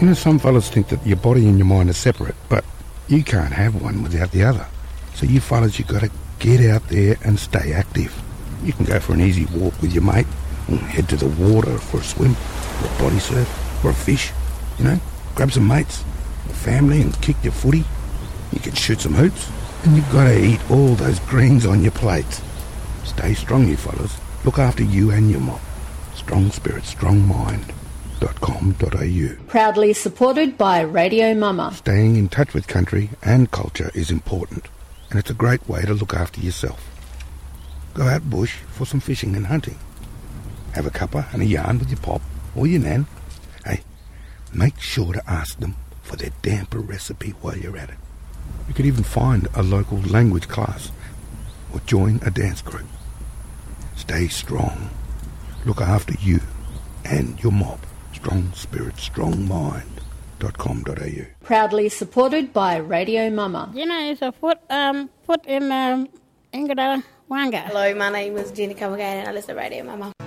You know, some fellas think that your body and your mind are separate, but you can't have one without the other. So you fellas, you've got to get out there and stay active. You can go for an easy walk with your mate, or head to the water for a swim, or a body surf, or a fish. You know, grab some mates, or family, and kick your footy. You can shoot some hoops, and you've got to eat all those greens on your plates. Stay strong, you fellas. Look after you and your mob. Strong spirit, strong mind.com.au. Proudly supported by Radio Mama. Staying in touch with country and culture is important, and it's a great way to look after yourself. Go out bush for some fishing and hunting. Have a cuppa and a yarn with your pop or your nan. Hey, make sure to ask them for their damper recipe while you're at it. You could even find a local language class or join a dance group. Stay strong. Look after you and your mob. Strong spirit, strong mind.com.au. Proudly supported by Radio Mama. Gina is a foot in Ingada Wanga. Hello, my name is Jenny Kamagayan and I listen to Radio Mama.